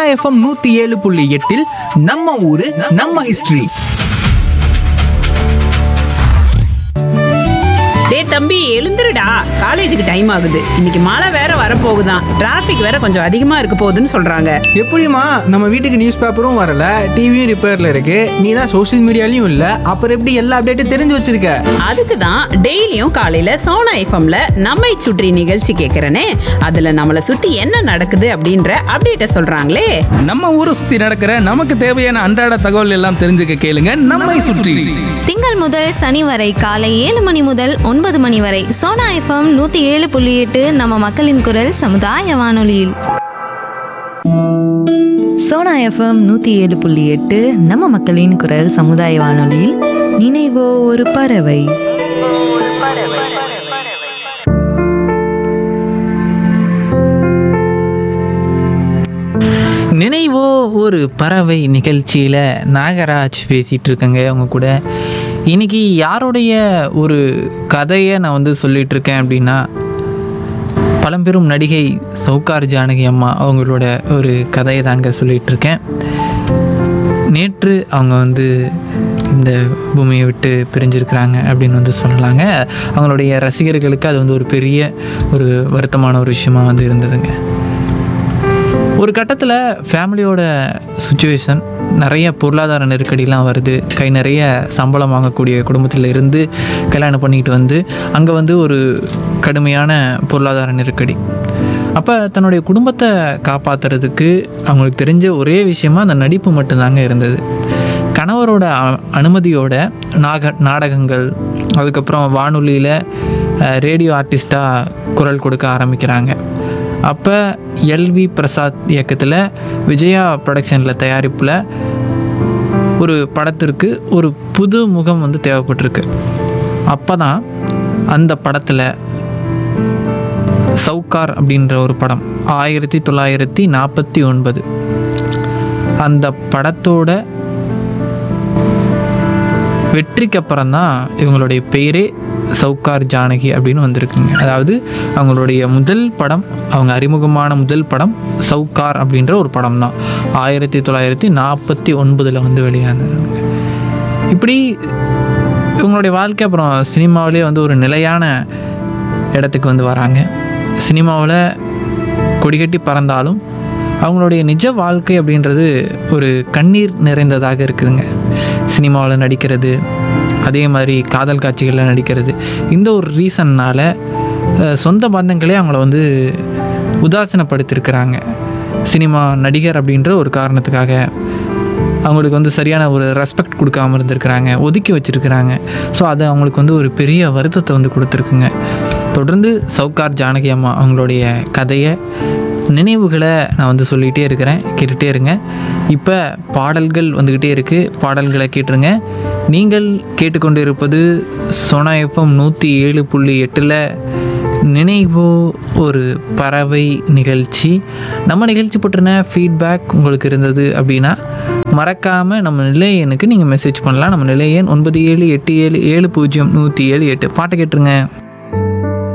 FM 107.8 நம்ம ஊரு நம்ம ஹிஸ்டரி. டேய் தம்பி, எழுந்துருடா. காலேஜுக்கு டைம் ஆகுது. இன்னைக்கு மழை வேற வரப்போகுதான். டிராஃபிக் வேற கொஞ்சம் அதிகமா இருக்க போகுதுன்னு சொல்றாங்க. எப்படிமா, நம்ம வீட்டுக்கு நியூஸ் பேப்பரும் வரல, டிவியும் ரிப்பேர்ல இருக்கு, நீ தான் சோஷியல் மீடியாலையும் இல்ல, அப்புறம் எப்படி எல்லா அப்டேட்டும் தெரிஞ்சு வச்சிருக்க? அதுக்கு தான் டெய்லியும் காலையில சோனா எஃப்எம்ல நம்மை சுற்றி நிகழ்ச்சி கேட்கறனே. அதுல நம்மள சுத்தி என்ன நடக்குது அப்படின்ற அப்டேட்ட சொல்றாங்களே. நம்ம ஊரை சுத்தி நடக்கிற நமக்கு தேவையான அன்றாட தகவல் எல்லாம் தெரிஞ்சுக்க கேளுங்க நம்மை சுற்றி. திங்கள் முதல் சனி வரை காலை 7 மணி முதல் 9 மணி வரை சோனா எஃப்எம் 107.8 நம்ம மக்களின் குரல் சமுதாய வானொலியில். சோனா எஃப்எம் 107.8 நம்ம மக்களின் குரல் சமுதாய வானொலியில் நினைவோ ஒரு பறவை. நினைவோ ஒரு பறவை நிகழ்ச்சியில் நாகராஜ் பேசிகிட்டு இருக்கேங்க அவங்க கூட. இன்றைக்கி யாருடைய ஒரு கதையை நான் வந்து சொல்லிகிட்ருக்கேன் அப்படின்னா, பழம்பெரும் நடிகை சௌகார் ஜானகி அம்மா அவங்களோட ஒரு கதையை தாங்க சொல்லிகிட்ருக்கேன். நேற்று அவங்க வந்து இந்த பூமியை விட்டு பிரிஞ்சிருக்கிறாங்க அப்படின்னு வந்து சொல்லலாங்க. அவங்களுடைய ரசிகர்களுக்கு அது வந்து ஒரு பெரிய ஒரு வருத்தமான ஒரு விஷயமா வந்து இருந்ததுங்க. ஒரு கட்டத்தில் ஃபேமிலியோட சுச்சுவேஷன், நிறைய பொருளாதார நெருக்கடிலாம் வருது. கை நிறைய சம்பளம் வாங்கக்கூடிய குடும்பத்தில் இருந்து கல்யாணம் பண்ணிக்கிட்டு வந்து அங்கே வந்து ஒரு கடுமையான பொருளாதார நெருக்கடி. அப்போ தன்னுடைய குடும்பத்தை காப்பாற்றுறதுக்கு அவங்களுக்கு தெரிஞ்ச ஒரே விஷயமா அந்த நடிப்பு மட்டும்தாங்க இருந்தது. கணவரோட அனுமதியோட நாடகங்கள், அதுக்கப்புறம் வானொலியில் ரேடியோ ஆர்டிஸ்டாக குரல் கொடுக்க ஆரம்பிக்கிறாங்க. அப்போ எல்வி பிரசாத் இயக்கத்தில் விஜயா ப்ரொடக்ஷனில் தயாரிப்பில் ஒரு படத்திற்கு ஒரு புது முகம் வந்து தேவைப்பட்டிருக்கு. அப்போ தான் அந்த படத்தில் சௌகார் அப்படின்ற ஒரு படம் 1949 அந்த படத்தோட வெற்றிக்கு அப்புறம் தான் இவங்களுடைய பெயரே சௌகார் ஜானகி அப்படின்னு வந்திருக்குங்க. அதாவது அவங்களுடைய முதல் படம், அவங்க அறிமுகமான முதல் படம் சௌகார் அப்படின்ற ஒரு படம் தான் 1949 வந்து வெளியானதுங்க. இப்படி இவங்களுடைய வாழ்க்கை அப்புறம் சினிமாவிலே வந்து ஒரு நிலையான இடத்துக்கு வந்து வராங்க. சினிமாவில் கொடிகட்டி பறந்தாலும் அவங்களுடைய நிஜ வாழ்க்கை அப்படின்றது ஒரு கண்ணீர் நிறைந்ததாக இருக்குதுங்க. சினிமாவில் நடிக்கிறது, அதே மாதிரி காதல் காட்சிகளில் நடிக்கிறது, இந்த ஒரு ரீசன்னால் சொந்த பந்தங்களே அவங்கள வந்து உதாசீனப்படுத்தியிருக்கிறாங்க. சினிமா நடிகர் அப்படின்ற ஒரு காரணத்துக்காக அவங்களுக்கு வந்து சரியான ஒரு ரெஸ்பெக்ட் கொடுக்காமல் இருந்திருக்கிறாங்க, ஒதுக்கி வச்சுருக்கிறாங்க. ஸோ அது அவங்களுக்கு வந்து ஒரு பெரிய வருத்தத்தை வந்து கொடுத்துருக்குங்க. தொடர்ந்து சௌகார் ஜானகி அம்மா அவங்களுடைய கதையை, நினைவுகளை நான் வந்து சொல்லிகிட்டே இருக்கிறேன், கேட்டுகிட்டே இருங்க. இப்போ பாடல்கள் வந்துக்கிட்டே இருக்குது, பாடல்களை கேட்டுருங்க. நீங்கள் கேட்டுக்கொண்டு இருப்பது சோனா எஃப்எம் 107.8 நினைவோ ஒரு பறவை நிகழ்ச்சி. நம்ம நிகழ்ச்சி பற்றின ஃபீட்பேக் உங்களுக்கு இருந்தது அப்படின்னா மறக்காமல் நம்ம நிலையனுக்கு நீங்கள் மெசேஜ் பண்ணலாம். நம்ம நிலையன் 9787700178. பாட்டை கேட்டுருங்க.